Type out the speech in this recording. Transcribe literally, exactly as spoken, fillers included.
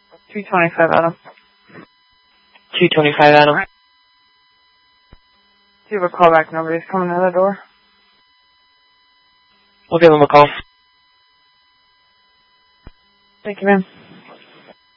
two twenty-five, Adam. two twenty-five, Adam. Do you have a callback number? He's coming to the door. We'll give him a call. Thank you, ma'am.